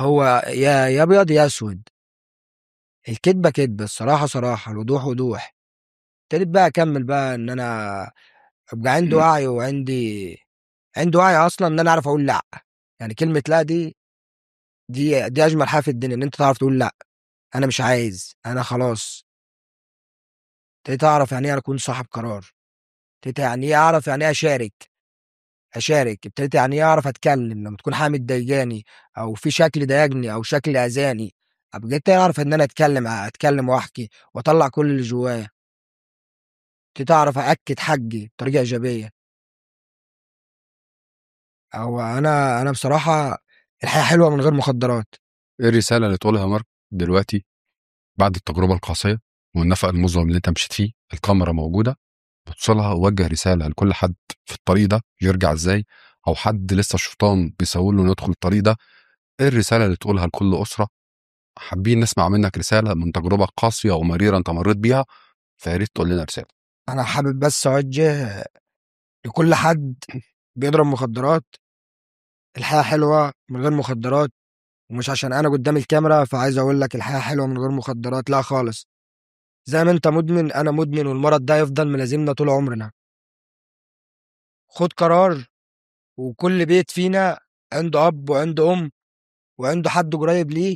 هو يا ابيض يا اسود. الكدبه كدبه، الصراحه صراحه، الوضوح وضوح. ابتديت بقى اكمل بقى ان انا ابقى عندي وعي، عندي وعي اصلا ان انا اعرف اقول لا. يعني كلمه لا دي اجمل حاجه في الدنيا، ان انت تعرف تقول لا. انا مش عايز، انا خلاص. ابتديت اعرف يعني ايه اكون صاحب قرار. ابتديت يعني ايه اعرف يعني ايه اشارك. ابتديت يعني ايه اعرف اتكلم لما تكون حاجه مضايقاني، او في شكل ضايقني او شكل اذاني. بقيت اعرف ان انا اتكلم واحكي واطلع كل اللي جوايا. ابتديت اعرف اكد حقي بطريقه ايجابيه. او انا بصراحه الحياه حلوه من غير مخدرات. ايه الرسالة اللي تقولها يا مارك دلوقتي بعد التجربة القاسية والنفق المظلم اللي انت مشيت فيه؟ الكاميرا موجودة، بتوصلها ووجه رسالة لكل حد في الطريق ده يرجع ازاي، او حد لسه الشيطان بيسول له انه يدخل الطريق ده. ايه الرسالة اللي تقولها لكل أسرة؟ حابين نسمع منك رسالة من تجربة قاسية ومريرة انت مريت بيها، فيا ريت تقول لنا رسالة. انا حابب بس اوجه لكل حد بيضرب مخدرات: الحياه حلوه من غير مخدرات. ومش عشان انا قدام الكاميرا فعايز اقول لك الحياه حلوه من غير مخدرات، لا خالص. زي ما انت مدمن انا مدمن، والمرض ده يفضل ملازمنا طول عمرنا. خد قرار. وكل بيت فينا عنده اب وعنده ام وعنده حد قريب ليه.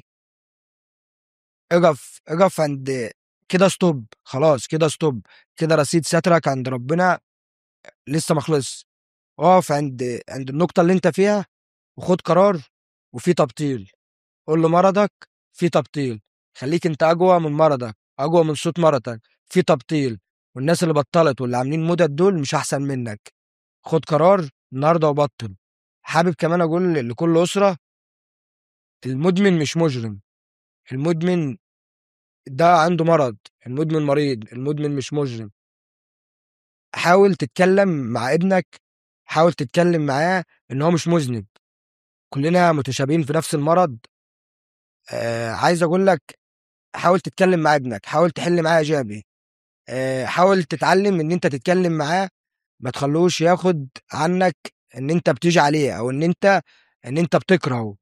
اقف عند كده، ستوب، خلاص كده ستوب. كده رصيد سترك عند ربنا لسه ما خلص. اقف عند النقطة اللي انت فيها وخد قرار. وفي تبطيل. قول له مرضك في تبطيل. خليك انت اقوى من مرضك، اقوى من صوت مرضك. في تبطيل. والناس اللي بطلت واللي عاملين مدد دول مش احسن منك. خد قرار النهارده وبطل. حابب كمان اقول لكل اسرة: المدمن مش مجرم. المدمن ده عنده مرض. المدمن مريض، المدمن مش مجرم. حاول تتكلم مع ابنك. حاول تتكلم معاه ان هو مش مذنب. كلنا متشابهين في نفس المرض. عايز اقول لك: حاول تتكلم مع ابنك، حاول تحل معاه ايجابي. حاول تتعلم ان انت تتكلم معاه. ما تخلوش ياخد عنك ان انت بتيجي عليه، او ان انت بتكرهه.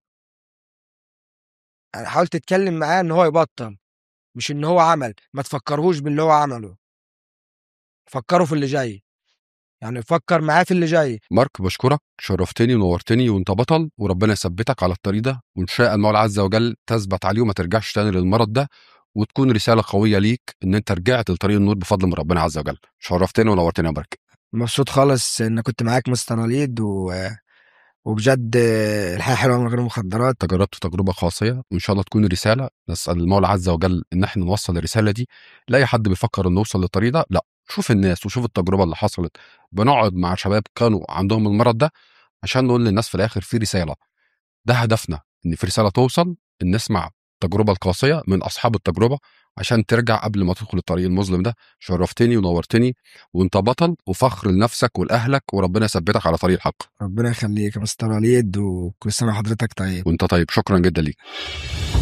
يعني حاول تتكلم معاه ان هو يبطل، مش ان هو عمل. ما تفكرهوش باللي هو عمله، فكره في اللي جاي. يعني فكر معاه في اللي جاي. مارك بشكرك، شرفتني ونورتني، وانت بطل، وربنا يثبتك على الطريق ده، وان شاء المولى عز وجل تثبت عليه وما ترجعش تاني للمرض ده، وتكون رسالة قوية ليك ان انت رجعت لطريق النور بفضل من ربنا عز وجل. شرفتني ونورتني يا مارك. مبسوط خالص ان كنت معاك مستر وليد وبجد الحياة حلوة من غير مخدرات. تجربت تجربة قاسية، وإن شاء الله تكون رسالة. نسأل المولى عز وجل إن احنا نوصل الرسالة دي لأي حد بيفكر إنه يوصل للطريق ده. لا، شوف الناس وشوف التجربة اللي حصلت. بنقعد مع شباب كانوا عندهم المرض ده عشان نقول للناس في الآخر في رسالة. ده هدفنا، إن في رسالة توصل، إن نسمع التجربة القاسية من أصحاب التجربة عشان ترجع قبل ما تدخل الطريق المظلم ده. شرفتني ونورتني، وانت بطل وفخر لنفسك ولأهلك، وربنا يثبتك على طريق الحق. ربنا يخليك يا مستر وليد، وكل سنة وحضرتك طيب. وانت طيب، شكرا جدا ليك.